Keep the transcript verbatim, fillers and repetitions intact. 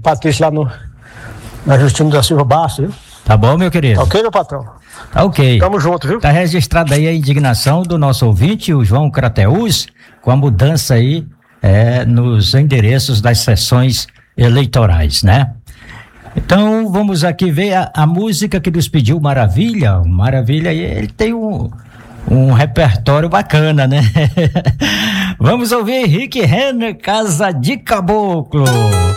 Patrício lá no, na Justino da Silva Bastos, viu? Tá bom, meu querido? Tá ok, meu patrão? Tá ok. Tamo junto, viu? Tá registrada aí a indignação do nosso ouvinte, o João Crateus, com a mudança aí é, nos endereços das sessões eleitorais, né? Então, vamos aqui ver a, a música que nos pediu Maravilha. Maravilha, ele tem um, um repertório bacana, né? Vamos ouvir Rick Renner, Casa de Caboclo.